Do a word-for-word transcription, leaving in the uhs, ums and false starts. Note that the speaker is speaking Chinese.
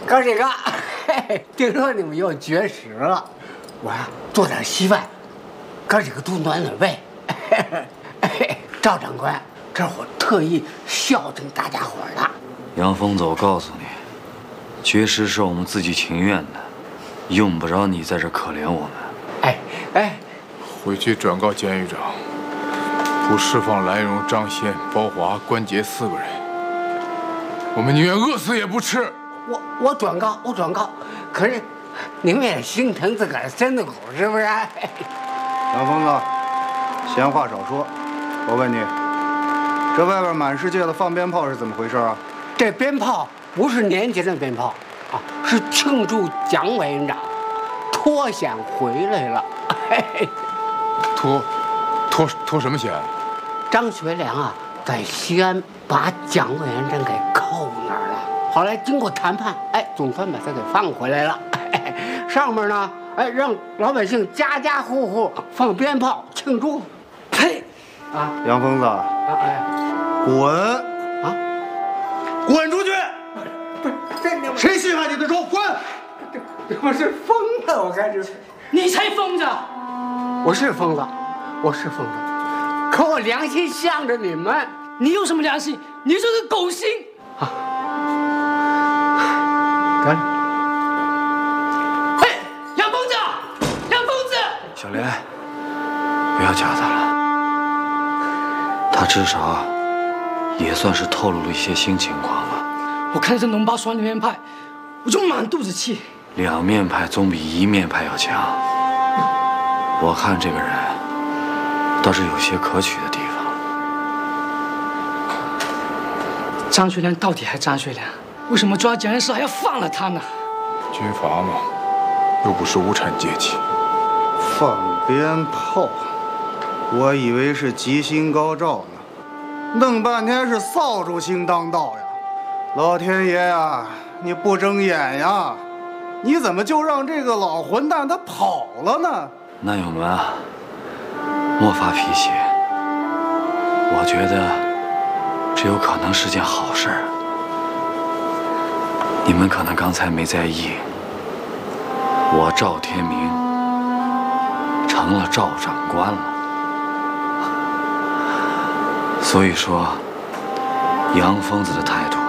哥几个，听说你们又绝食了，我呀做点稀饭，哥几个都暖暖胃。赵长官，这我特意孝敬大家伙的。 杨疯子，我告诉你，绝食是我们自己情愿的，用不着你在这可怜我们。 哎哎， 回去转告监狱长，不释放来荣、张宪、包华、关杰四个人，我们宁愿饿死也不吃。 我我转告，我转告，可是你们也心疼自个儿身子骨，是不是？ 杨疯子，闲话少说，我问你，这外边满世界的放鞭炮是怎么回事啊？ 这鞭炮不是年前的鞭炮啊，是庆祝蒋委员长脱险回来了。 脱脱脱什么险？ 张学良啊，在西安把蒋委员长给扣那儿了。后来经过谈判，哎，总算把他给放回来了。哎、上面呢，哎，让老百姓家家户户放鞭炮庆祝。呸！啊， 杨疯子， 啊哎， 滚！ 啊， 滚出去！ 不是，这你谁稀罕你的州？滚！ 这我是疯子，我看是。 你才疯子！ 我是疯子，我是疯子，可我良心向着你们。 你有什么良心？你就是个狗心！ 啊，得了。 嘿，杨疯子，杨疯子！ 小莲，不要夹他了，他至少也算是透露了一些新情况了。 我看这脓包双面派，我就满肚子气。 两面派总比一面派要强。我看这个人倒是有些可取的地方。 张学良到底还张学良，为什么抓蒋介石还要放了他呢？ 军阀嘛，又不是无产阶级。 放鞭炮，我以为是吉星高照呢，弄半天是扫帚星当道呀！老天爷呀，你不睁眼呀？你怎么就让这个老混蛋他跑了呢？ 南友们啊，莫发脾气。我觉得这有可能是件好事。你们可能刚才没在意，我赵天明成了赵长官了。所以说，杨疯子的态度